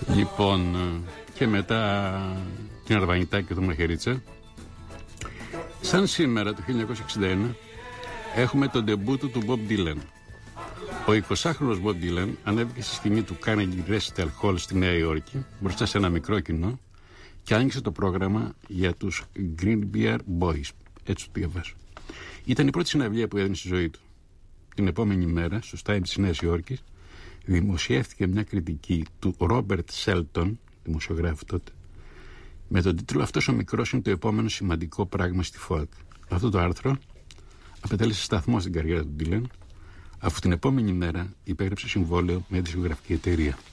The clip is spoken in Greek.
Λοιπόν, και μετά την Αρβανιτάκη και το Μαχαιρίτσα. Σαν σήμερα το 1961 έχουμε τον ντεμπούτο του Bob Dylan. Ο 20χρονος Bob Dylan ανέβηκε στη σκηνή του Carnegie Recital Hall στη Νέα Υόρκη μπροστά σε ένα μικρό κοινό και άνοιξε το πρόγραμμα για τους Green Beer Boys. Έτσι το διαβάζω. Ήταν η πρώτη συναυλία που έδινε στη ζωή του. Την επόμενη μέρα, στο Times της Νέας Υόρκης, δημοσιεύτηκε μια κριτική του Ρόμπερτ Σέλτον, δημοσιογράφου τότε, με τον τίτλο «Αυτός ο μικρός είναι το επόμενο σημαντικό πράγμα στη folk». Αυτό το άρθρο απετέλεσε σταθμό στην καριέρα του Dylan, αφού την επόμενη μέρα υπέγραψε συμβόλαιο με τη δισκογραφική εταιρεία.